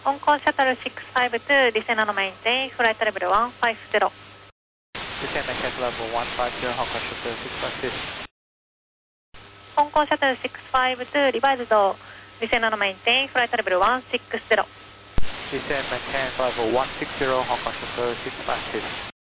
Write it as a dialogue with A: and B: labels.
A: 香港シャトル652 descend on maintain flight level 150.
B: Descend maintain level 150, Hong Kong Shuttle 650.
A: 香港シャトル652 revised descend on maintain flight level 160.
B: Descend maintain level 160, Hong Kong Shuttle 650.